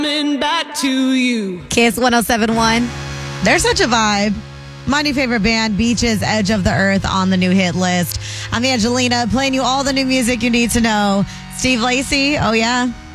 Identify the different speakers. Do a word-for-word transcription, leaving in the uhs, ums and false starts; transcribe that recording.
Speaker 1: Back to you.
Speaker 2: Kiss one oh seven point one. They're such a vibe. My new favorite band, Beaches, Edge of the Earth, on the new hit list. I'm Angelina, playing you all the new music you need to know. Steve Lacy, oh yeah.